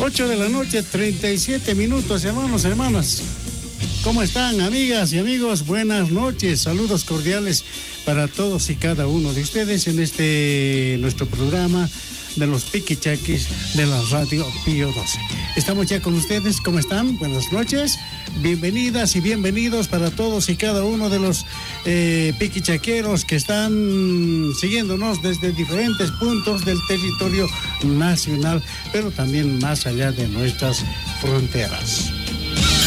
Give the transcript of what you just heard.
8 de la noche, 37 minutos, hermanos, hermanas. ¿Cómo están, amigas y amigos? Buenas noches, saludos cordiales para todos y cada uno de ustedes en nuestro programa de los Piquichaquis de la Radio Pío 12. Estamos ya con ustedes, ¿cómo están? Buenas noches, bienvenidas y bienvenidos para todos y cada uno de los piquichaqueros que están siguiéndonos desde diferentes puntos del territorio nacional, pero también más allá de nuestras fronteras.